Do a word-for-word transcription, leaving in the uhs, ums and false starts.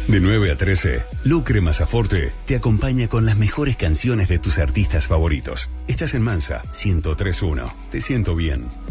De nueve a trece, Lucre Mazzaforte te acompaña con las mejores canciones de tus artistas favoritos. Estás en Mansa, ciento tres punto uno. Te siento bien.